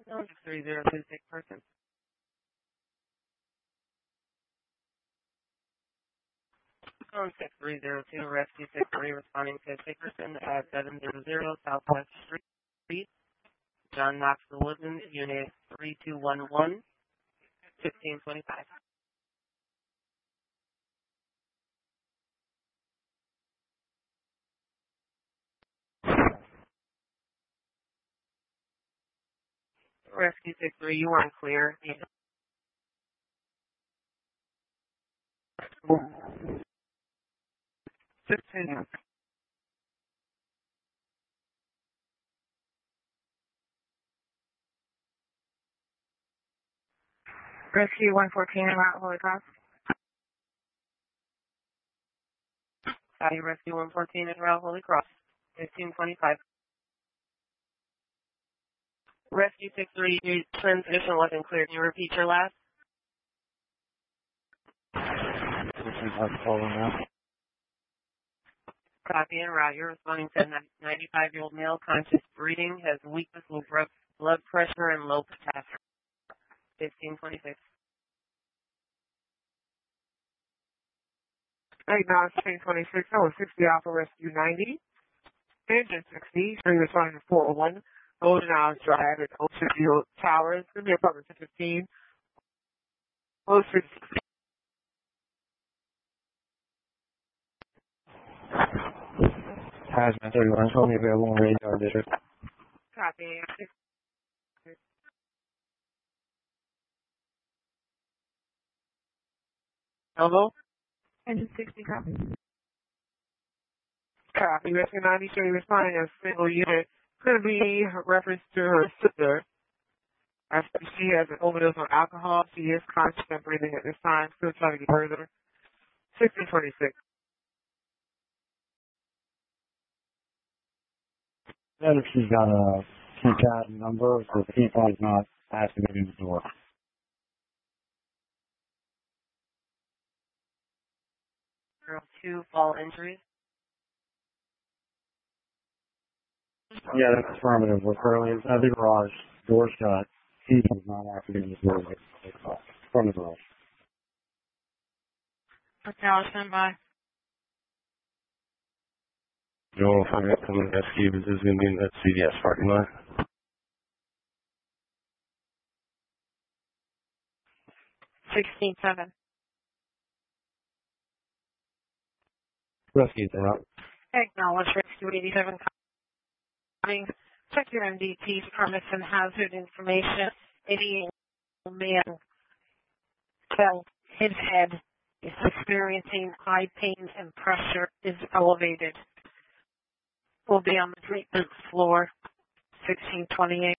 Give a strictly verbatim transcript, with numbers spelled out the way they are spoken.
Oh, six three zero two six person. Oh, six three zero two, rescue six three, responding to a sick person at seven zero zero Southwest Street, John Knoxville Woodlands, unit three two one one, fifteen twenty-five. Rescue six three, you are unclear. fifteen. Rescue one fourteen in Route Holy Cross. Copy, Rescue one fourteen in Route Holy Cross, fifteen twenty-five. Rescue six three, your transmission wasn't clear. Can you repeat your last? Copy and route. You're responding to a ninety-five-year-old male, conscious breathing, has weakness, low blood pressure, and low potassium. fifteen twenty-six. Right now it's fifteen twenty-six. That was sixty Alpha Rescue ninety. Engine sixty. So you're responding to four oh one. Golden Isles Drive at Ocean View Towers. It's going to be apartment fifteen. Ocean sixty. Hazmat thirty-one, told me available in radar district. Copy. Hello? Engine sixty, copy. Copy. Rescue ninety, so you're responding as a single unit. Could be reference to her sister. After she has an overdose on alcohol, she is conscious and breathing at this time. Still trying to get further. sixteen twenty-six. And if she's got a keypad number, so the keypad is not activating the door. Two fall injuries. Yeah, that's affirmative. We're currently inside the garage. Door shut. Keypad is not activating the door from the garage. Hotel, stand by. You want to find out from the rescue, this is going to be in that C V S parking lot. sixteen seven. Rescue interrupt. Acknowledge Rescue eighty-seven. Coming. Check your M D Ts, permits, and hazard information. eighty-eight man fell. His head is experiencing high pain and pressure is elevated. Will be on the treatment floor. sixteen twenty-eight.